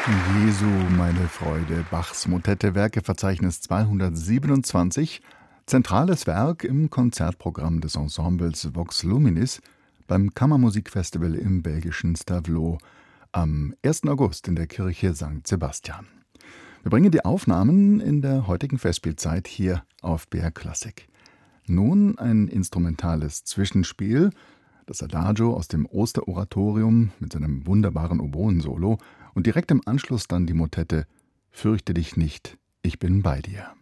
Jesu, meine Freude, Bachs Motette, Werkeverzeichnis 227, zentrales Werk im Konzertprogramm des Ensembles Vox Luminis beim Kammermusikfestival im belgischen Stavelot am 1. August in der Kirche St. Sebastian. Wir bringen die Aufnahmen in der heutigen Festspielzeit hier auf BR Klassik. Nun ein instrumentales Zwischenspiel, das Adagio aus dem Osteroratorium mit seinem wunderbaren Oboen-Solo und direkt im Anschluss dann die Motette »Fürchte dich nicht, ich bin bei dir«.